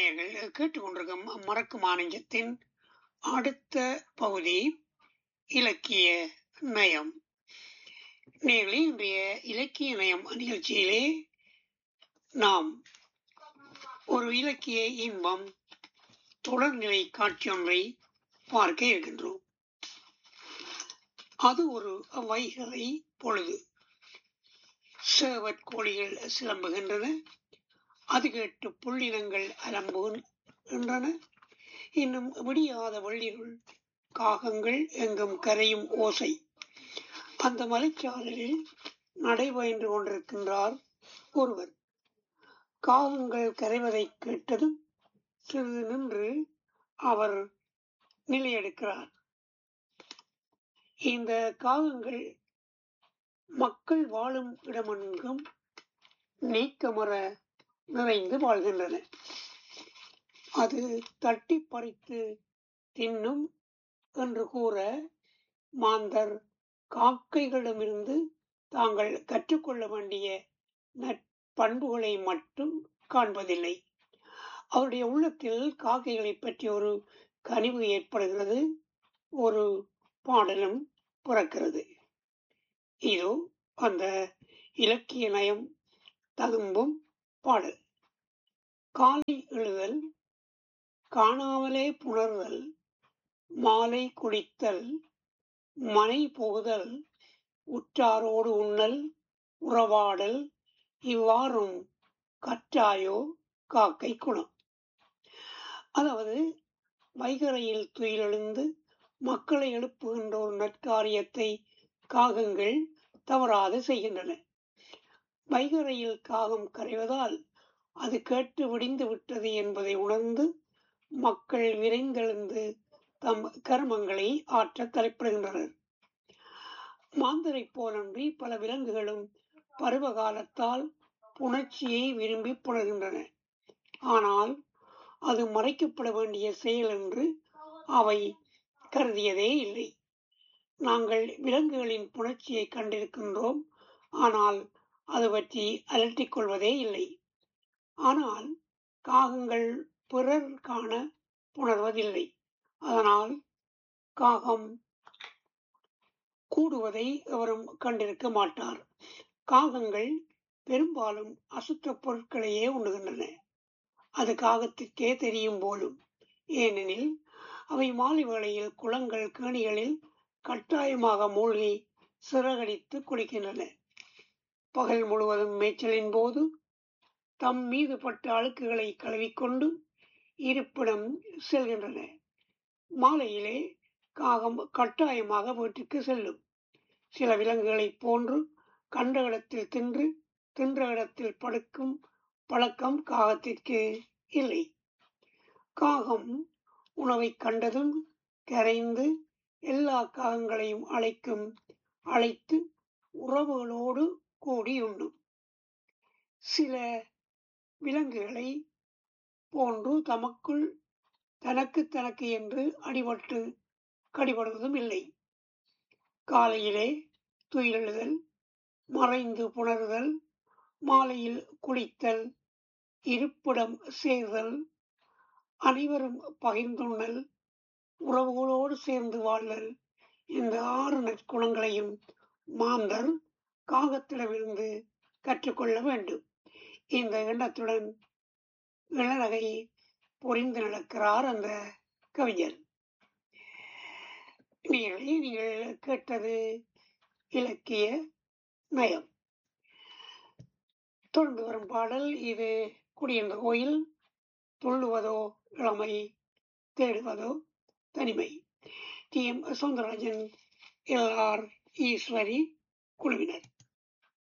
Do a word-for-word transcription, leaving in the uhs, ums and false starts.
நேயர்கள் கேட்டுக்கொண்டிருக்கும் மறக்குமா நெஞ்சத்தின் அடுத்த பகுதி இலக்கிய நயம். நேயர்களே, இன்றைய இலக்கிய நயம் நிகழ்ச்சியிலே நாம் ஒரு இலக்கிய இன்பம் தொடர்நிலை காட்சி ஒன்றை பார்க்க இருக்கின்றோம். அது ஒரு வைகறை பொழுது. சேவற் கோழிகள் சிலம்புகின்றன, அது கேட்டு புள்ளினங்கள் அலம்புகின்றன. இன்னும் விடியாத வெள்ளிருள், காகங்கள் எங்கும் கரையும் ஓசை. அந்த மலைச்சாரலில் நடைபயின்று கொண்டிருக்கின்றார் ஒருவர். காகங்கள் கரைவதை கேட்டதும் சிறிது நின்று அவர் நிலையெடுக்கிறார். இந்த காகங்கள் மக்கள் வாழும் இடமெங்கும் நீக்கமற நிறைந்து வாழ்கின்றன. அது தட்டி பறித்து தின்னும் என்று கூற மாந்தர் காக்கைகளிடமிருந்து தாங்கள் கற்றுக்கொள்ள வேண்டிய நற்பண்புகளை மட்டும் காண்பதில்லை. அவருடைய உள்ளத்தில் காக்கைகளை பற்றி ஒரு கனிவு ஏற்படுகிறது, ஒரு பாடலும் பிறக்கிறது. இதோ அந்த இலக்கிய நயம் ததும்பும் பாடல். காலை எழுதல், காணாமலே புணர்தல், மாலை குளித்தல், மனை புகுதல், உற்றாரோடு உண்ணல், உறவாடல், இவ்வாறும் கற்றாயோ காக்கை குணம். அதாவது வைகரையில் துயிலெழுந்து மக்களை எழுப்புகின்ற ஒரு நற்காரியத்தை காகங்கள் தவறாது செய்கின்றன. வைகரையில் காகம் கரைவதால் அது கேட்டு விடிந்து விட்டது என்பதை உணர்ந்து மக்கள் விரைந்தெழுந்து தம் கர்மங்களை ஆற்ற தலைப்படுகின்றனர். மாந்தரை போலன்றி பல விலங்குகளும் பருவ காலத்தால் புணர்ச்சியை விரும்பி புணர்கின்றன. ஆனால் அது மறைக்கப்பட வேண்டிய செயல் என்று அவை கருதியதே இல்லை. நாங்கள் விலங்குகளின் புணர்ச்சியை கண்டிருக்கின்றோம், ஆனால் அது பற்றி அலட்டிக் கொள்வதே இல்லை. ஆனால் காகங்கள் பிறர் காண புணர்வதில்லை. அதனால் காகம் கூடுவதை எவரும் கண்டிருக்க மாட்டார். காகங்கள் பெரும்பாலும் அசுத்த பொருட்களையே உண்ணுகின்றன. அது காகத்திற்கே தெரியும் போலும். ஏனெனில் அவை மாலை வேளையில் குளங்கள் கேணிகளில் கட்டாயமாக மூழ்கி சிறகடித்து குளிக்கின்றன. பகல் முழுவதும் மேய்ச்சலின் போது தம் மீது பட்ட அழுக்குகளை கழுவிக்கொண்டு இருப்பிடம் செல்கின்றன. மாலையிலே காகம் கட்டாயமாக வீட்டிற்கு செல்லும். சில விலங்குகளைப் போன்று கண்ட இடத்தில் தின்று தின்ற இடத்தில் படுக்கும் பழக்கம் காகத்திற்கு இல்லை. காகம் உணவை கண்டதும் கரைந்து எல்லா காகங்களையும் அழைக்கும், அழைத்து உறவுகளோடு கூடி உண்ணும். சில விலங்குகளை போன்று தமக்குள் தனக்கு தனக்கு என்று அடிபட்டு கடிபடுவதும் இல்லை. காலையிலே துயிலெழுதல், மறைந்து புணர்தல், மாலையில் குளித்தல், இருப்பிடம் சேர்தல், அனைவரும் பகிர்ந்துண்ணல், உறவுகளோடு சேர்ந்து வாழ்தல், இந்த ஆறு நற்குணங்களையும் மாந்தர் காகத்திடமிருந்து கற்றுக்கொள்ள வேண்டும். இந்த எண்ணத்துடன் இளநகை பொறிந்து நடக்கிறார் அந்த கவிஞர். நீங்களே நீங்கள் கேட்டது இலக்கிய நயம். தொடர்ந்து வரும் பாடல் இது. குடியென்ற கோயில், துள்ளுவதோ இளமை, தேடுவதோ தனிமை. D M Soundararajan, L R Eswari குழுவினர்.